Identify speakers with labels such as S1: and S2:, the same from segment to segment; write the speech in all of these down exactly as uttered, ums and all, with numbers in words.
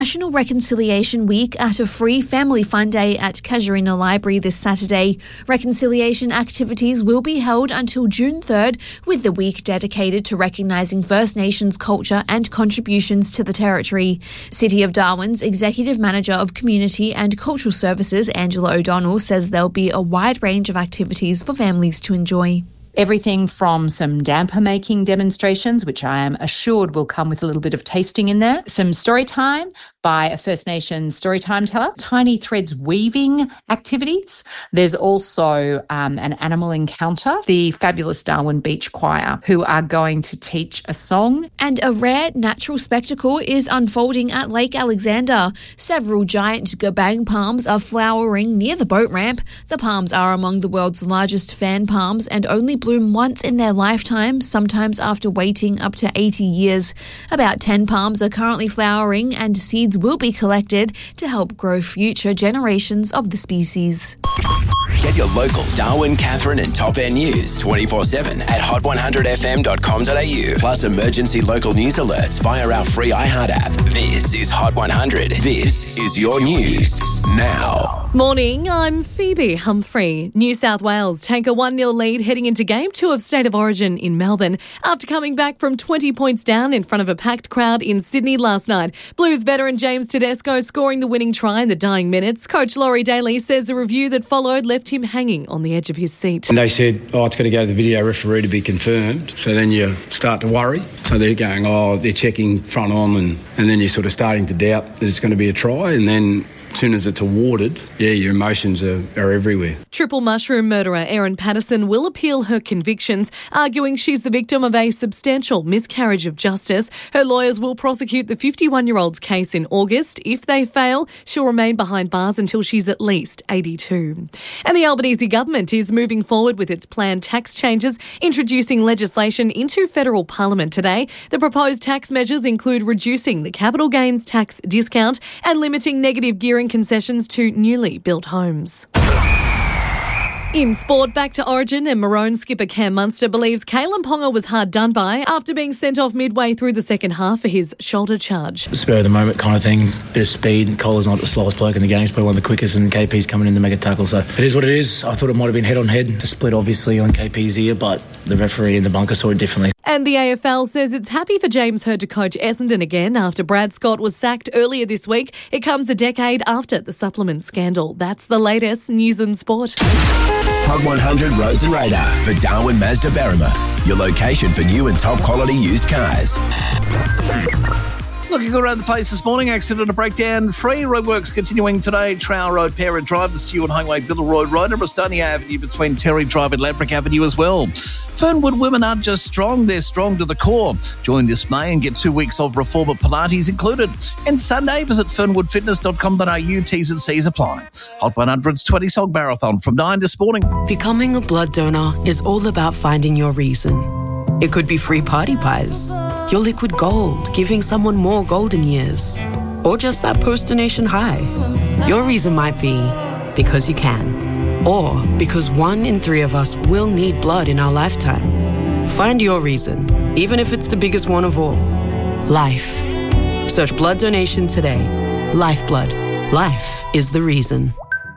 S1: National Reconciliation Week at a free family fun day at Casuarina Library this Saturday. Reconciliation activities will be held until June third, with the week dedicated to recognising First Nations culture and contributions to the Territory. City of Darwin's Executive Manager of Community and Cultural Services, Angela O'Donnell, says there'll be a wide range of activities for families to enjoy.
S2: Everything from some damper making demonstrations, which I am assured will come with a little bit of tasting in there, some story time by a First Nations storytime teller, tiny threads weaving activities. There's also um, an animal encounter, the fabulous Darwin Beach Choir, who are going to teach a song.
S1: And a rare natural spectacle is unfolding at Lake Alexander. Several giant gabang palms are flowering near the boat ramp. The palms are among the world's largest fan palms and only bloom once in their lifetime, sometimes after waiting up to eighty years. About ten palms are currently flowering, and seeds will be collected to help grow future generations of the species.
S3: Get your local Darwin, Catherine and Top End news twenty-four seven at hot one hundred f m dot com dot a u. Plus emergency local news alerts via our free iHeart app. This is Hot one hundred. This is your news now.
S4: Morning, I'm Phoebe Humphrey. New South Wales take a one nil lead heading into Game two of State of Origin in Melbourne after coming back from twenty points down in front of a packed crowd in Sydney last night. Blues veteran James Tedesco scoring the winning try in the dying minutes. Coach Laurie Daly says the review that followed left him hanging on the edge of his seat.
S5: And they said, oh, it's got to go to the video referee to be confirmed. So then you start to worry. So they're going, oh, they're checking front on, and, and then you're sort of starting to doubt that it's going to be a try. And then as soon as it's awarded, yeah, your emotions are, are everywhere.
S4: Triple mushroom murderer Erin Patterson will appeal her convictions, arguing she's the victim of a substantial miscarriage of justice. Her lawyers will prosecute the fifty-one-year-old's case in August. If they fail, she'll remain behind bars until she's at least eighty-two. And the Albanese government is moving forward with its planned tax changes, introducing legislation into federal parliament today. The proposed tax measures include reducing the capital gains tax discount and limiting negative gearing concessions to newly built homes. In sport, back to Origin, and Maroon skipper Cam Munster believes Kalen Ponga was hard done by after being sent off midway through the second half for his shoulder charge.
S6: Spur of the moment kind of thing, bit of speed. Cole's not the slowest bloke in the game, he's probably one of the quickest, and K P's coming in to make a tackle, so it is what it is. I thought it might have been head on head, the split obviously on K P's ear, but the referee in the bunker saw it differently.
S4: And the A F L says it's happy for James Hird to coach Essendon again after Brad Scott was sacked earlier this week. It comes a decade after the supplement scandal. That's the latest news and sport.
S3: Hot one hundred Roads and Radar for Darwin Mazda Berrima, your location for new and top quality used cars.
S7: Looking around the place this morning, accident and breakdown free. Roadworks continuing today. Trowell Road, Parent Drive, the Stewart Highway, Biddle Road, and Bristonia Avenue between Terry Drive and Lambrick Avenue as well. Fernwood women aren't just strong, they're strong to the core. Join this May and get two weeks of Reformer Pilates included. And Sunday, visit fernwood fitness dot com dot a u. T's and C's apply. Hot one hundred's twenty song marathon from nine this morning.
S8: Becoming a blood donor is all about finding your reason. It could be free party pies, your liquid gold, giving someone more golden years, or just that post-donation high. Your reason might be because you can, or because one in three of us will need blood in our lifetime. Find your reason, even if it's the biggest one of all. Life. Search blood donation today. Lifeblood. Life is the reason.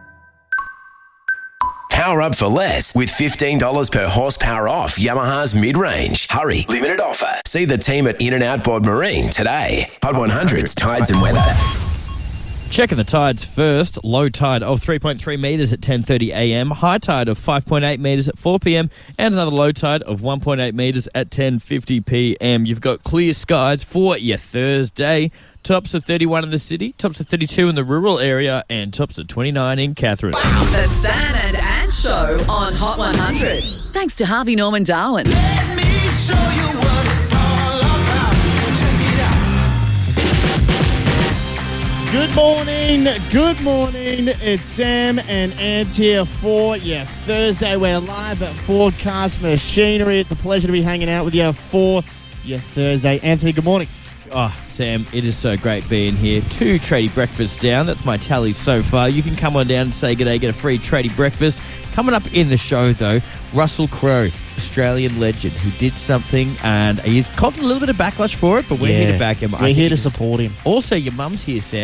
S3: Power up for less with fifteen dollars per horsepower off Yamaha's mid-range. Hurry, limited offer. See the team at In-N-Out Board Marine today. Hot one hundred's Tides and Weather.
S9: Checking the tides first. Low tide of three point three metres at ten thirty a m. High tide of five point eight metres at four p m. And another low tide of one point eight metres at ten fifty p m. You've got clear skies for your Thursday. Tops of thirty-one in the city, tops of thirty-two in the rural area, and tops of twenty-nine in Catherine.
S10: The Sam and Ann Show on Hot one hundred. Thanks to Harvey Norman Darwin.
S11: Let me show you what it's all about. Check it out.
S12: Good morning, good morning. It's Sam and Ant here for your Thursday. We're live at Forecast Machinery. It's a pleasure to be hanging out with you for your Thursday. Anthony, good morning.
S9: Oh, Sam, it is so great being here. Two tradie breakfasts down. That's my tally so far. You can come on down and say good day, get a free tradie breakfast. Coming up in the show, though, Russell Crowe. Australian legend who did something, and he's copped a little bit of backlash for it, but we're
S12: Yeah.
S9: here to back him. I
S12: We're
S9: think
S12: here to
S9: he's-
S12: support him.
S9: Also, your mum's here, Sam.